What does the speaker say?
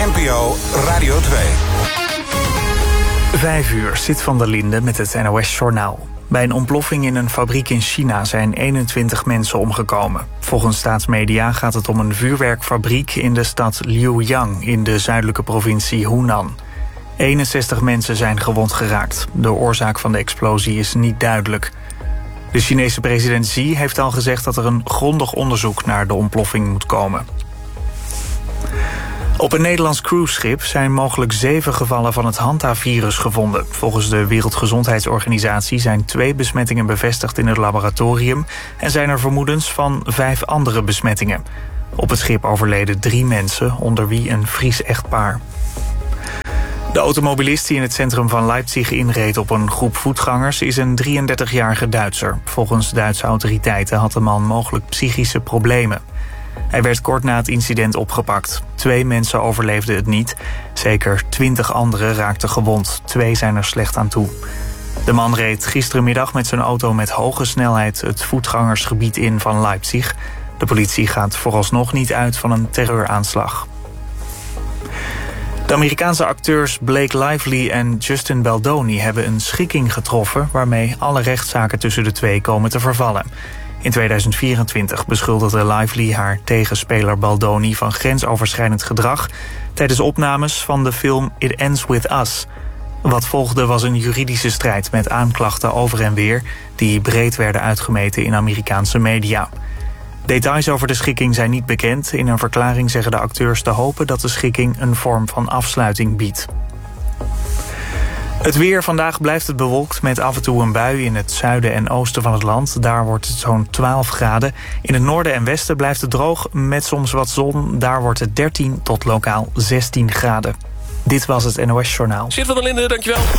NPO Radio 2. 5 uur, Sid van der Linde met het NOS-journaal. Bij een ontploffing in een fabriek in China zijn 21 mensen omgekomen. Volgens staatsmedia gaat het om een vuurwerkfabriek in de stad Liuyang in de zuidelijke provincie Hunan. 61 mensen zijn gewond geraakt. De oorzaak van de explosie is niet duidelijk. De Chinese president Xi heeft al gezegd dat er een grondig onderzoek naar de ontploffing moet komen. Op een Nederlands cruiseschip zijn mogelijk 7 gevallen van het Hanta-virus gevonden. Volgens de Wereldgezondheidsorganisatie zijn 2 besmettingen bevestigd in het laboratorium en zijn er vermoedens van 5 andere besmettingen. Op het schip overleden 3 mensen, onder wie een Fries echtpaar. De automobilist die in het centrum van Leipzig inreed op een groep voetgangers is een 33-jarige Duitser. Volgens Duitse autoriteiten had de man mogelijk psychische problemen. Hij werd kort na het incident opgepakt. 2 mensen overleefden het niet. Zeker 20 anderen raakten gewond. 2 zijn er slecht aan toe. De man reed gisterenmiddag met zijn auto met hoge snelheid het voetgangersgebied in van Leipzig. De politie gaat vooralsnog niet uit van een terreuraanslag. De Amerikaanse acteurs Blake Lively en Justin Baldoni hebben een schikking getroffen waarmee alle rechtszaken tussen de twee komen te vervallen. In 2024 beschuldigde Lively haar tegenspeler Baldoni van grensoverschrijdend gedrag tijdens opnames van de film It Ends With Us. Wat volgde was een juridische strijd met aanklachten over en weer die breed werden uitgemeten in Amerikaanse media. Details over de schikking zijn niet bekend. In een verklaring zeggen de acteurs te hopen dat de schikking een vorm van afsluiting biedt. Het weer. Vandaag blijft het bewolkt met af en toe een bui in het zuiden en oosten van het land. Daar wordt het zo'n 12 graden. In het noorden en westen blijft het droog met soms wat zon. Daar wordt het 13 tot lokaal 16 graden. Dit was het NOS Journaal. Sid van der Linde, dankjewel.